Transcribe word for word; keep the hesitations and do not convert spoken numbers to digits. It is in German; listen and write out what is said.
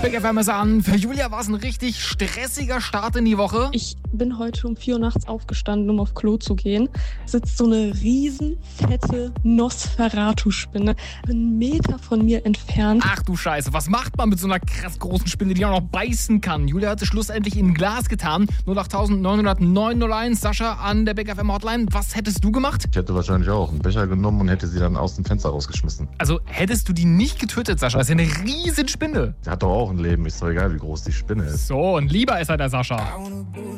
Big F M ist an. Für Julia war es ein richtig stressiger Start in die Woche. Ich bin heute um vier Uhr nachts aufgestanden, um auf Klo zu gehen. Sitzt so eine riesen, fette Nosferatu-Spinne einen Meter von mir entfernt. Ach du Scheiße, was macht man mit so einer krass großen Spinne, die auch noch beißen kann? Julia hat es schlussendlich in ein Glas getan. null acht neun null neun null eins. Sascha an der Big F M Hotline. Was hättest du gemacht? Ich hätte wahrscheinlich auch einen Becher genommen und hätte sie dann aus dem Fenster rausgeschmissen. Also hättest du die nicht getötet, Sascha? Das ist ja eine riesen Spinne. Der hat doch auch ein Leben. Ist doch egal, wie groß die Spinne ist. So, ein Lieber ist er, der Sascha.